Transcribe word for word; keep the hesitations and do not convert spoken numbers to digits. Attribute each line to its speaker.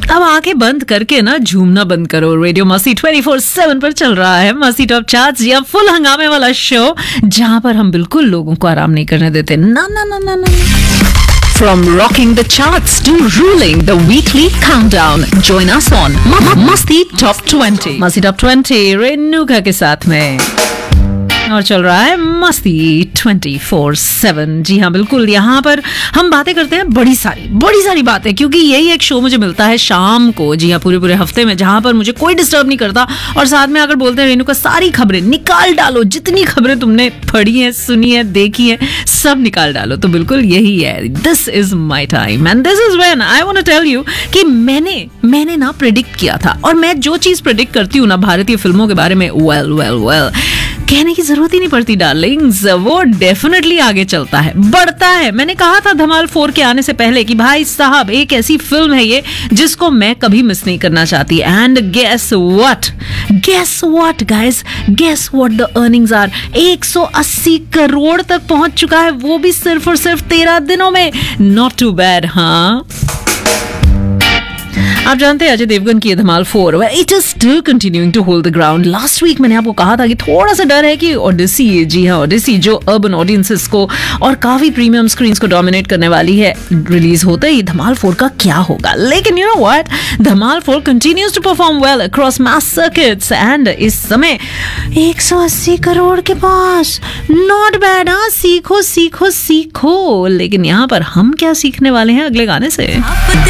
Speaker 1: अब आंखें बंद करके ना झूमना बंद करो। रेडियो मस्ती ट्वेंटी फोर सेवन पर चल रहा है मस्ती टॉप चार्ट्स, या फुल हंगामे वाला शो जहां पर हम बिल्कुल लोगों को आराम नहीं करने देते। ना ना ना ना ना, ना। From rocking the charts to ruling the weekly countdown, join us on Masti Top twenty. Masti Top twenty Renuka के साथ में और चल रहा है मस्ती ट्वेंटी फोर सेवन। जी हाँ, बिल्कुल, यहाँ पर हम बातें करते हैं बड़ी सारी बड़ी सारी बातें, क्योंकि यही एक शो मुझे मिलता है शाम को, जी हाँ, पूरे पूरे हफ्ते में, जहाँ पर मुझे कोई डिस्टर्ब नहीं करता और साथ में आकर बोलते हैं रेणुका सारी खबरें निकाल डालो, जितनी खबरें तुमने पढ़ी है, सुनी है, देखी है, सब निकाल डालो। तो बिल्कुल यही है, this is my time and this is when I want to tell you कि मैंने मैंने ना प्रेडिक्ट किया था, और मैं जो चीज प्रेडिक्ट करती हूँ ना भारतीय फिल्मों के बारे में, वेल वेल वेल कहने की जरूरत ही नहीं पड़ती डार्लिंग्स, वो डेफिनेटली आगे चलता है, बढ़ता है। मैंने कहा था धमाल फोर के आने से पहले कि भाई साहब एक ऐसी फिल्म है ये जिसको मैं कभी मिस नहीं करना चाहती। And guess what guess what guys, guess what the earnings are. एक सौ अस्सी करोड़ तक पहुंच चुका है, वो भी सिर्फ और सिर्फ तेरह दिनों में। Not to bad. हाँ, आप जानते हैं अजय देवगन की धमाल four, it is still continuing to hold the ground. Last week मैंने आपको कहा था कि थोड़ा सा डर है कि ओडिसी, जी हाँ ओडिसी, जो अर्बन ऑडियंसेस को और काफी प्रीमियम स्क्रीन्स को डोमिनेट करने वाली है, रिलीज होते ही धमाल फोर का क्या होगा। लेकिन you know what, Dhamaal four continues to perform well across mass circuits and इस समय एक सौ अस्सी करोड़ के पास। Not bad. हाँ, सीखो सीखो सीखो। लेकिन यहाँ पर हम क्या सीखने वाले हैं अगले गाने से।